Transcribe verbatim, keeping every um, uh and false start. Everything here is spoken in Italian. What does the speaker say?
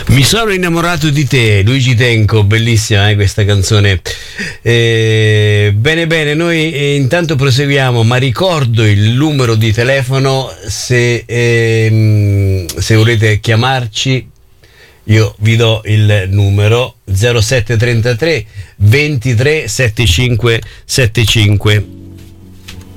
Mi sono innamorato di te, Luigi Tenco, bellissima eh, questa canzone. Eh, bene bene, noi eh, intanto proseguiamo, ma ricordo il numero di telefono se, ehm, se volete chiamarci. Io vi do il numero zero sette trentatré ventitré settantacinque settantacinque.